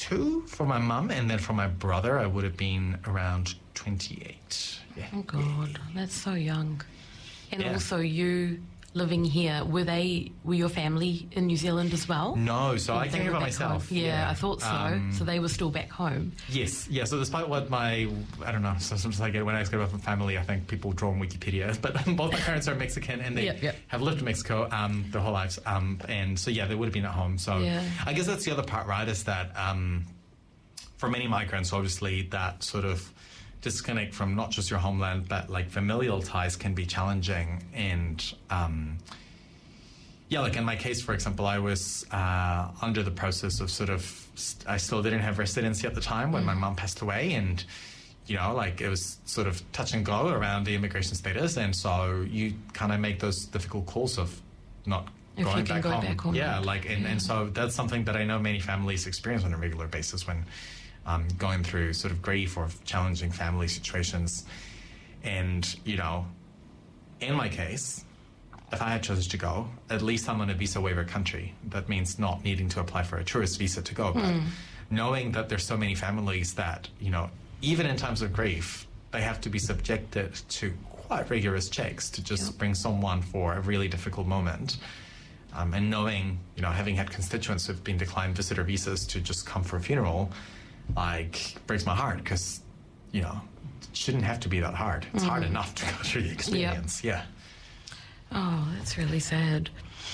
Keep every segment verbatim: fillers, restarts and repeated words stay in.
twenty-two for my mum, and then for my brother, I would have been around twenty-eight. Yeah. Oh, God, that's so young. And Yeah. also you living here, were they, were your family in New Zealand as well? No, so Or I they came here were by back myself. home? Yeah, Yeah. I thought so. Um, so they were still back home. Yes, yeah. So despite what my, I don't know, so sometimes I get when I get up from family, I think people draw on Wikipedia, but both my parents are Mexican and they Yep, yep. have lived in Mexico um, their whole lives. Um, and so, yeah, they would have been at home. So Yeah. I guess that's the other part, right, is that um, for many migrants, obviously, that sort of disconnect from not just your homeland, but like familial ties can be challenging. And um, yeah, like in my case, for example, I was uh, under the process of sort of, st- I still didn't have residency at the time when my mom passed away. And, you know, like it was sort of touch and go around the immigration status. And so you kind of make those difficult calls of not If going you can back, go home. back home. Yeah, like, and, Yeah. and so that's something that I know many families experience on a regular basis when um, going through sort of grief or challenging family situations. And, you know, in my case, if I had chosen to go, at least I'm on a visa waiver country. That means not needing to apply for a tourist visa to go. But knowing that there's so many families that, you know, even in times of grief, they have to be subjected to quite rigorous checks to just Yep. bring someone for a really difficult moment. Um, and knowing, you know, having had constituents who've been declined visitor visas to just come for a funeral, like, breaks my heart because, you know, it shouldn't have to be that hard. It's hard enough to go through the experience. Yeah. Oh, that's really sad.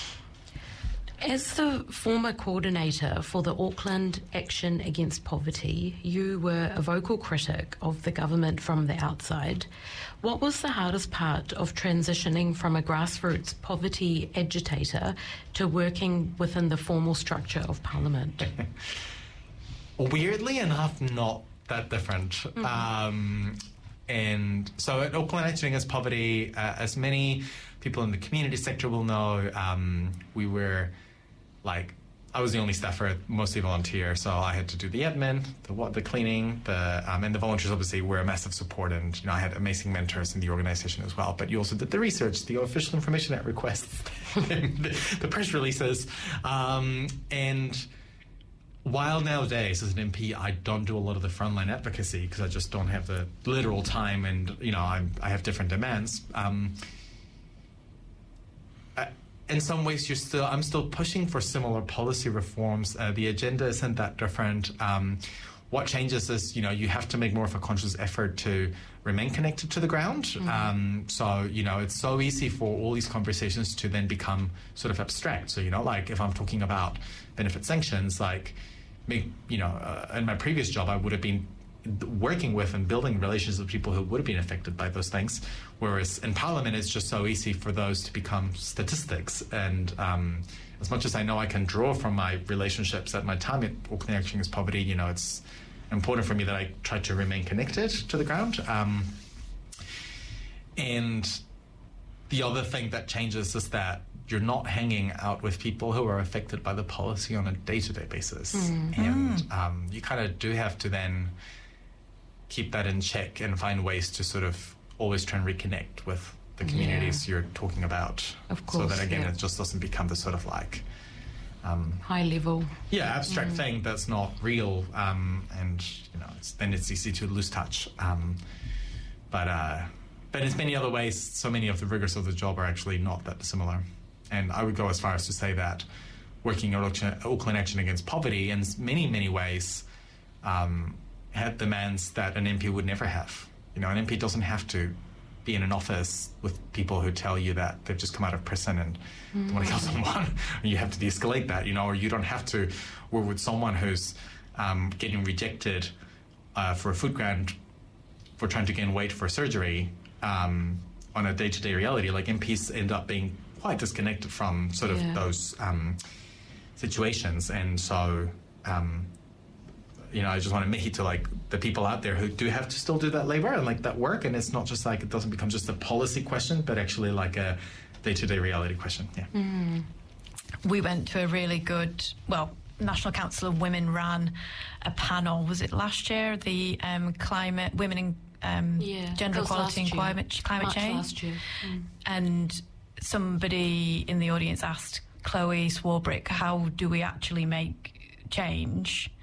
As the former coordinator for the Auckland Action Against Poverty, you were a vocal critic of the government from the outside. What was the hardest part of transitioning from a grassroots poverty agitator to working within the formal structure of Parliament? Weirdly enough, not that different. Mm-hmm. Um, and so at Auckland Action Against Poverty, uh, as many people in the community sector will know, um, we were like, I was the only staffer, mostly volunteer, so I had to do the admin, the what, the cleaning, the um, and the volunteers obviously were a massive support, and you know I had amazing mentors in the organization as well. But you also did the research, the official information at requests, the, the press releases, um, and while nowadays as an M P I don't do a lot of the frontline advocacy because I just don't have the literal time, and you know I'm, I have different demands. Um, I, in some ways, you're still. I'm still pushing for similar policy reforms. Uh, the agenda isn't that different. Um, what changes is, you know, you have to make more of a conscious effort to remain connected to the ground. Mm-hmm. Um, so, you know, it's so easy for all these conversations to then become sort of abstract. So, you know, like if I'm talking about benefit sanctions, like, me, you know, uh, in my previous job, I would have been working with and building relations with people who would have been affected by those things. Whereas in Parliament, it's just so easy for those to become statistics. And um, as much as I know I can draw from my relationships at my time at Auckland Action Against Poverty, you know, it's important for me that I try to remain connected to the ground. Um, and the other thing that changes is that you're not hanging out with people who are affected by the policy on a day-to-day basis. Mm-hmm. And um, you kind of do have to then keep that in check and find ways to sort of always try and reconnect with the communities yeah. you're talking about. Of course. So that, again, yeah. it just doesn't become the sort of like... Um, high level. Yeah, abstract mm. thing that's not real. Um, and, you know, it's, then it's easy to lose touch. Um, but, uh, but in many other ways, so many of the rigors of the job are actually not that dissimilar. And I would go as far as to say that working at Auckland Action Against Poverty in many, many ways um, had demands that an M P would never have. You know, an M P doesn't have to be in an office with people who tell you that they've just come out of prison and mm. they want to kill someone. You have to de-escalate that, you know, or you don't have to work with someone who's um, getting rejected uh, for a food grant for trying to gain weight for surgery um, on a day-to-day reality. Like M Ps end up being quite disconnected from sort of yeah. those um, situations. And so, um, you know, I just want to make it to like the people out there who do have to still do that labor and like that work. And it's not just like, it doesn't become just a policy question, but actually like a day-to-day reality question. Yeah. Mm. We went to a really good, well, National Council of Women ran a panel, was it last year? The um, climate, women in um, yeah, gender equality and climate, climate March change. Last year. Mm. And somebody in the audience asked Chloe Swarbrick, how do we actually make change?